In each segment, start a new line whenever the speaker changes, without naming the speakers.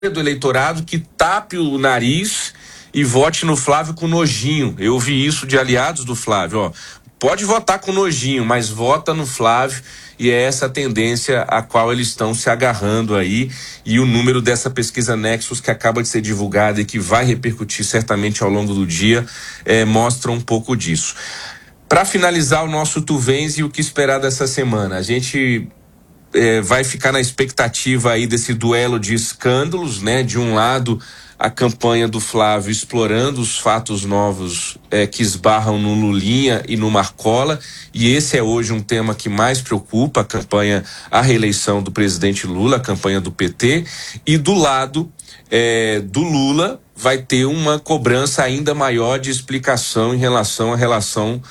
do eleitorado que tape o nariz e vote no Flávio com nojinho. Eu ouvi isso de aliados do Flávio, ó. Pode votar com nojinho, mas vota no Flávio, e é essa a tendência a qual eles estão se agarrando aí, e o número dessa pesquisa Nexus que acaba de ser divulgada e que vai repercutir certamente ao longo do dia, mostra um pouco disso. Para finalizar o nosso Tu Vens e o que esperar dessa semana, a gente vai ficar na expectativa aí desse duelo de escândalos, né? De um lado, a campanha do Flávio explorando os fatos novos que esbarram no Lulinha e no Marcola, e esse é hoje um tema que mais preocupa a campanha, a reeleição do presidente Lula, a campanha do PT, e do lado do Lula vai ter uma cobrança ainda maior de explicação em relação à relação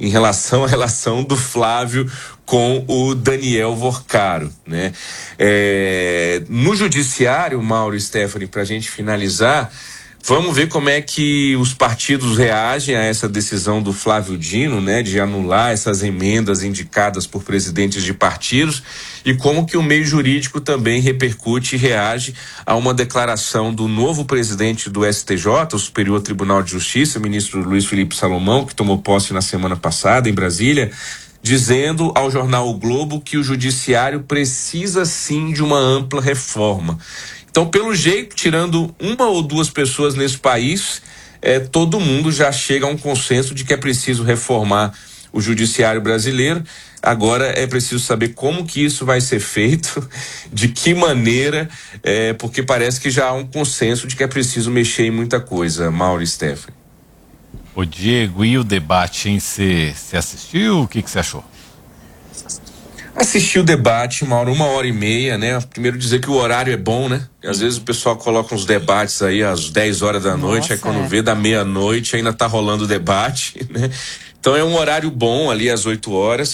do Flávio com o Daniel Vorcaro, né? No judiciário, Mauro e Stephanie, para a gente finalizar, vamos ver como é que os partidos reagem a essa decisão do Flávio Dino, né, de anular essas emendas indicadas por presidentes de partidos, e como que o meio jurídico também repercute e reage a uma declaração do novo presidente do STJ, o Superior Tribunal de Justiça, ministro Luiz Felipe Salomão, que tomou posse na semana passada em Brasília, dizendo ao jornal O Globo que o judiciário precisa sim de uma ampla reforma. Então, pelo jeito, tirando uma ou duas pessoas nesse país, todo mundo já chega a um consenso de que é preciso reformar o judiciário brasileiro. Agora é preciso saber como que isso vai ser feito, de que maneira, porque parece que já há um consenso de que é preciso mexer em muita coisa, Mauro e Stephanie.
Ô Diego, e o debate, hein? Você assistiu? O que você achou?
Assisti o debate, Mauro, 1h30, né? Primeiro dizer que o horário é bom, né? Às vezes o pessoal coloca uns debates aí às 10 horas da noite, aí quando vê da meia-noite ainda tá rolando o debate, né? Então é um horário bom ali às 8 horas.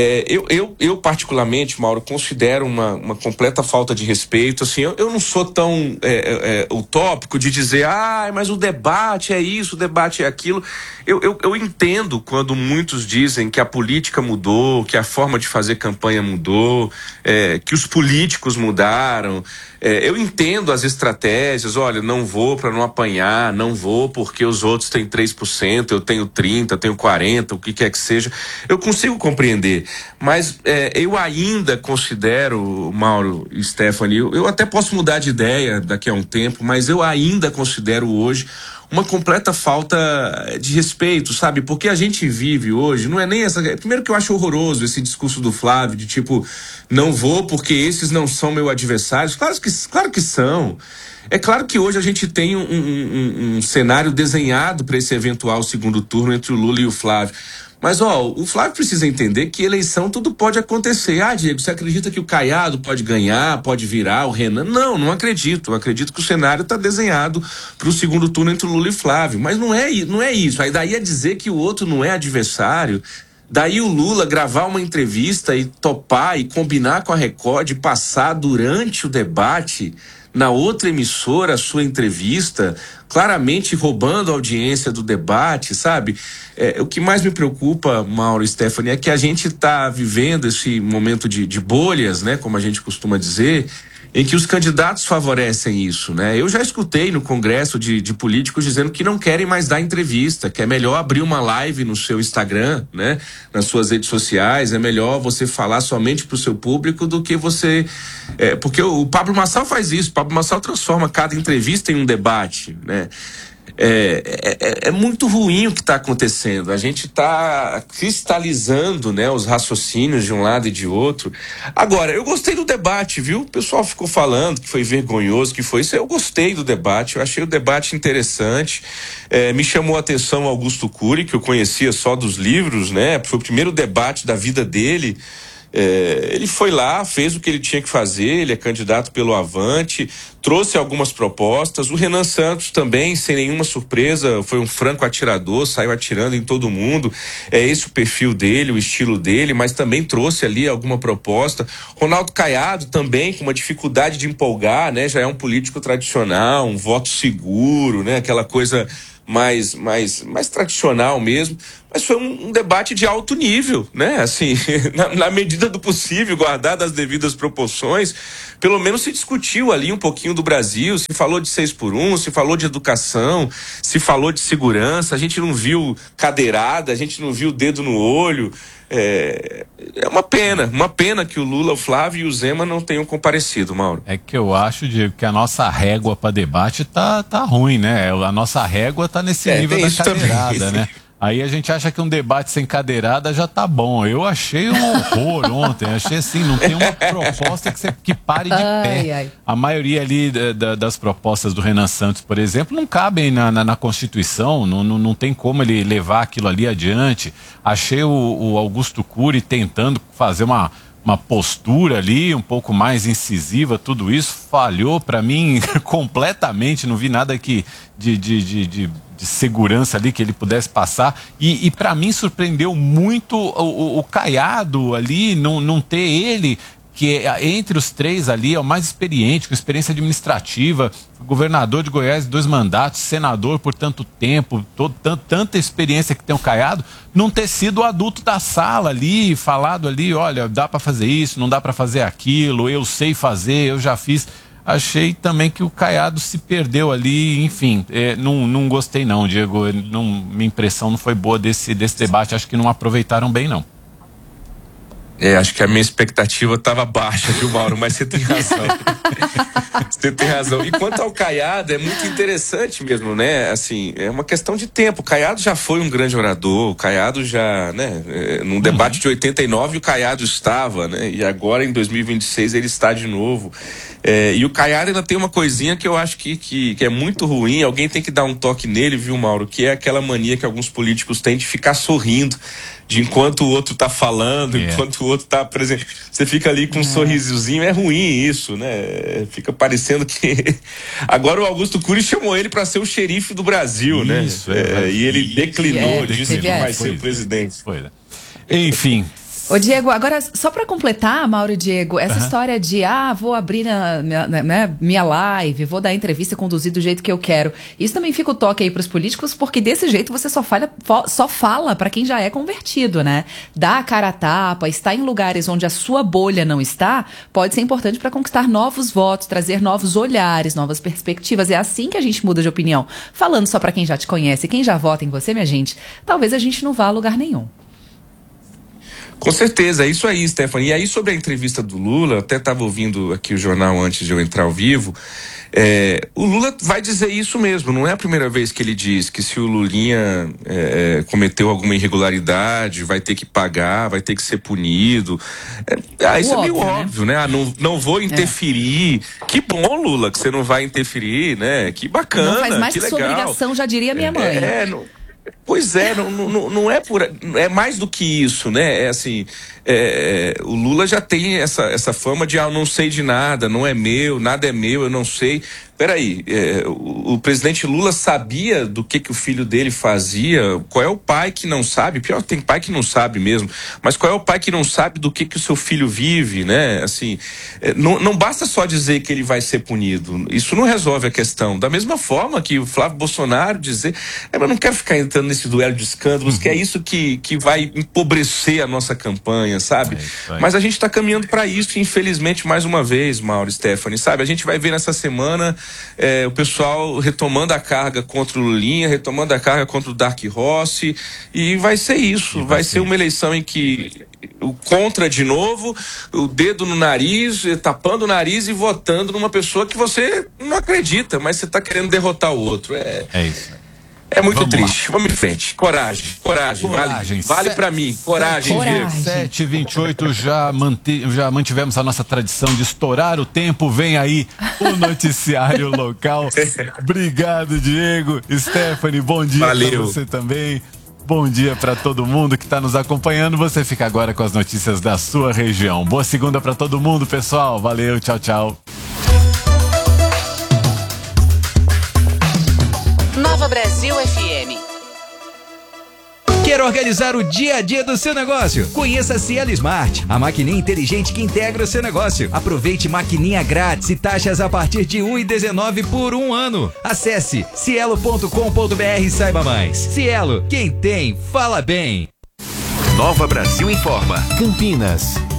Eu particularmente, Mauro, considero uma completa falta de respeito. Assim, eu não sou tão utópico de dizer, mas o debate é isso, o debate é aquilo. Eu entendo quando muitos dizem que a política mudou, que a forma de fazer campanha mudou, que os políticos mudaram. Eu entendo as estratégias, olha, não vou para não apanhar, não vou porque os outros têm 3%, eu tenho 30%, eu tenho 40%, o que quer que seja. Eu consigo compreender, mas eu ainda considero, Mauro e Stephanie, eu até posso mudar de ideia daqui a um tempo, mas eu ainda considero hoje uma completa falta de respeito, sabe? Porque a gente vive hoje, não é nem essa... Primeiro que eu acho horroroso esse discurso do Flávio, de tipo, não vou porque esses não são meus adversários. Claro que são. É claro que hoje a gente tem um cenário desenhado para esse eventual segundo turno entre o Lula e o Flávio. Mas, o Flávio precisa entender que eleição tudo pode acontecer. Diego, você acredita que o Caiado pode ganhar, pode virar, o Renan? Não acredito. Eu acredito que o cenário está desenhado para o segundo turno entre o Lula e Flávio. Mas não é isso. Aí daí é dizer que o outro não é adversário. Daí o Lula gravar uma entrevista e topar e combinar com a Record, passar durante o debate na outra emissora a sua entrevista, claramente roubando a audiência do debate, sabe? O que mais me preocupa, Mauro e Stephanie, é que a gente está vivendo esse momento de bolhas, né, como a gente costuma dizer, em que os candidatos favorecem isso, né? Eu já escutei no Congresso de políticos dizendo que não querem mais dar entrevista, que é melhor abrir uma live no seu Instagram, né? Nas suas redes sociais, é melhor você falar somente para o seu público do que você... porque o Pablo Marçal faz isso, o Pablo Marçal transforma cada entrevista em um debate, né? É muito ruim o que está acontecendo. A gente está cristalizando, né, os raciocínios de um lado e de outro. Agora, eu gostei do debate, viu? O pessoal ficou falando que foi vergonhoso, que foi isso. Eu gostei do debate, eu achei o debate interessante. Me chamou a atenção Augusto Cury, que eu conhecia só dos livros, né? Foi o primeiro debate da vida dele. Ele foi lá, fez o que ele tinha que fazer, ele é candidato pelo Avante, trouxe algumas propostas. O Renan Santos também, sem nenhuma surpresa, foi um franco atirador, saiu atirando em todo mundo. É esse o perfil dele, o estilo dele, mas também trouxe ali alguma proposta. Ronaldo Caiado também, com uma dificuldade de empolgar, né? Já é um político tradicional, um voto seguro, né? Aquela coisa mais tradicional mesmo. mas foi um debate de alto nível, né? Assim, na medida do possível, guardado as devidas proporções, pelo menos se discutiu ali um pouquinho do Brasil, se falou de 6x1, se falou de educação, se falou de segurança, a gente não viu cadeirada, a gente não viu dedo no olho. É uma pena que o Lula, o Flávio e o Zema não tenham comparecido, Mauro.
É que eu acho, Diego, que a nossa régua para debate tá ruim, né? A nossa régua tá nesse nível da cadeirada, também, né? Aí a gente acha que um debate sem cadeirada já tá bom. Eu achei um horror ontem. Achei assim, não tem uma proposta que pare de pé. A maioria ali das propostas do Renan Santos, por exemplo, não cabem na Constituição. Não tem como ele levar aquilo ali adiante. Achei o Augusto Cury tentando fazer uma postura ali um pouco mais incisiva, tudo isso falhou para mim completamente. Não vi nada de segurança ali que ele pudesse passar, e para mim surpreendeu muito o Caiado ali, não ter ele, que entre os três ali é o mais experiente, com experiência administrativa, governador de Goiás 2 mandatos, senador por tanto tempo, tanta experiência que tem o Caiado, não ter sido o adulto da sala ali, falado ali, olha, dá para fazer isso, não dá para fazer aquilo, eu sei fazer, eu já fiz. Achei também que o Caiado se perdeu ali, enfim, não gostei não, Diego, minha impressão não foi boa desse debate, acho que não aproveitaram bem não.
Acho que a minha expectativa estava baixa, viu, Mauro? Mas você tem razão. Você tem razão. E quanto ao Caiado, é muito interessante mesmo, né? Assim, é uma questão de tempo. O Caiado já foi um grande orador, o Caiado já, né? Num debate de 89 o Caiado estava, né? E agora em 2026 ele está de novo. E o Caiado ainda tem uma coisinha que eu acho que é muito ruim, alguém tem que dar um toque nele, viu, Mauro? Que é aquela mania que alguns políticos têm de ficar sorrindo, de enquanto o outro tá falando, enquanto o outro tá presente. Você fica ali com um sorrisozinho, é ruim isso, né? Fica parecendo que... Agora o Augusto Cury chamou ele para ser o xerife do Brasil,
isso,
né? E ele declinou, disse que vai ser o presidente.
Enfim...
Ô Diego, agora só para completar, Mauro e Diego, essa história de vou abrir minha live, vou dar entrevista, conduzir do jeito que eu quero, isso também fica o toque aí pros políticos, porque desse jeito você só fala para quem já é convertido, né? Dar a cara a tapa, estar em lugares onde a sua bolha não está, pode ser importante para conquistar novos votos, trazer novos olhares, novas perspectivas. É assim que a gente muda de opinião. Falando só para quem já te conhece, quem já vota em você, minha gente, talvez a gente não vá a lugar nenhum.
Com certeza, é isso aí, Stephanie. E aí, sobre a entrevista do Lula, até estava ouvindo aqui o jornal antes de eu entrar ao vivo, o Lula vai dizer isso mesmo, não é a primeira vez que ele diz que se o Lulinha cometeu alguma irregularidade, vai ter que pagar, vai ter que ser punido. Isso é meio óbvio, né? Não vou interferir. Que bom, Lula, que você não vai interferir, né? Que bacana,
não faz mais
que
que sua obrigação, já diria minha mãe.
Pois não é é mais do que isso, né? É assim, o Lula já tem essa fama de eu não sei de nada, não é meu, nada é meu, eu não sei. Peraí, o presidente Lula sabia do que o filho dele fazia? Qual é o pai que não sabe? Pior, tem pai que não sabe mesmo, mas qual é o pai que não sabe do que o seu filho vive, né? Assim, não basta só dizer que ele vai ser punido, isso não resolve a questão. Da mesma forma que o Flávio Bolsonaro dizer, eu não quero ficar entrando nesse duelo de escândalos, que é isso que vai empobrecer a nossa campanha, sabe? Mas a gente está caminhando para isso, infelizmente, mais uma vez, Mauro, Stephanie, sabe? A gente vai ver nessa semana o pessoal retomando a carga contra o Lulinha, retomando a carga contra o Dark Rossi, e vai ser isso, vai ser uma eleição em que o contra de novo, o dedo no nariz, tapando o nariz e votando numa pessoa que você não acredita, mas você está querendo derrotar o outro.
Isso.
É muito triste. Vamos em frente. Coragem. Vale pra mim. Coragem.
7h28, já mantivemos a nossa tradição de estourar o tempo. Vem aí o noticiário local. Obrigado, Diego. Stephanie, bom dia para você também. Bom dia para todo mundo que está nos acompanhando. Você fica agora com as notícias da sua região. Boa segunda para todo mundo, pessoal. Valeu, tchau, tchau.
Nova Brasil FM. Quer organizar o dia a dia do seu negócio? Conheça a Cielo Smart, a maquininha inteligente que integra o seu negócio. Aproveite maquininha grátis e taxas a partir de R$ 1,19 por 1 ano. Acesse cielo.com.br e saiba mais. Cielo, quem tem, fala bem.
Nova Brasil informa. Campinas.